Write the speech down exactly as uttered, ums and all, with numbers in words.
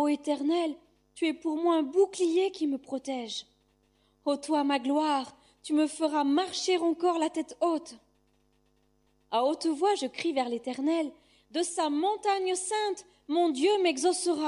Ô Éternel, tu es pour moi un bouclier qui me protège. Ô toi, ma gloire, tu me feras marcher encore la tête haute. À haute voix, je crie vers l'Éternel. De sa montagne sainte, mon Dieu m'exaucera.